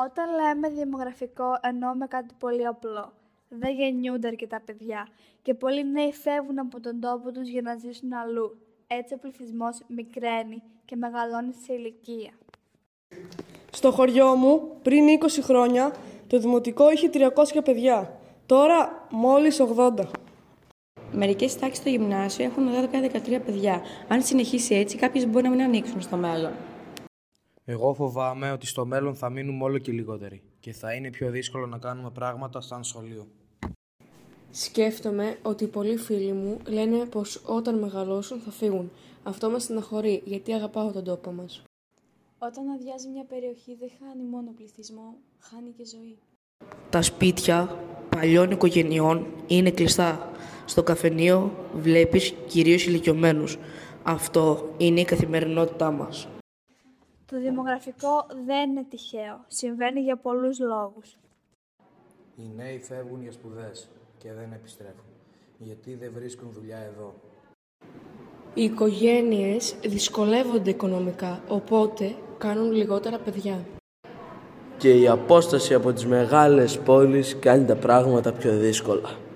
Όταν λέμε δημογραφικό, εννοούμε κάτι πολύ απλό. Δεν γεννιούνται αρκετά παιδιά και πολλοί νέοι φεύγουν από τον τόπο τους για να ζήσουν αλλού. Έτσι ο πληθυσμός μικραίνει και μεγαλώνει σε ηλικία. Στο χωριό μου, πριν 20 χρόνια, το δημοτικό είχε 300 παιδιά. Τώρα, μόλις 80. Μερικές τάξεις στο γυμνάσιο έχουν 12-13 παιδιά. Αν συνεχίσει έτσι, κάποιες μπορεί να μην ανοίξουν στο μέλλον. Εγώ φοβάμαι ότι στο μέλλον θα μείνουμε όλο και λιγότεροι και θα είναι πιο δύσκολο να κάνουμε πράγματα σαν σχολείο. Σκέφτομαι ότι πολλοί φίλοι μου λένε πως όταν μεγαλώσουν θα φύγουν. Αυτό με στεναχωρεί, γιατί αγαπάω τον τόπο μας. Όταν αδειάζει μια περιοχή δεν χάνει μόνο πληθυσμό, χάνει και ζωή. Τα σπίτια παλιών οικογενειών είναι κλειστά. Στο καφενείο βλέπεις κυρίως ηλικιωμένους. Αυτό είναι η καθημερινότητά μας. Το δημογραφικό δεν είναι τυχαίο. Συμβαίνει για πολλούς λόγους. Οι νέοι φεύγουν για σπουδές και δεν επιστρέφουν, γιατί δεν βρίσκουν δουλειά εδώ. Οι οικογένειες δυσκολεύονται οικονομικά, οπότε κάνουν λιγότερα παιδιά. Και η απόσταση από τις μεγάλες πόλεις κάνει τα πράγματα πιο δύσκολα.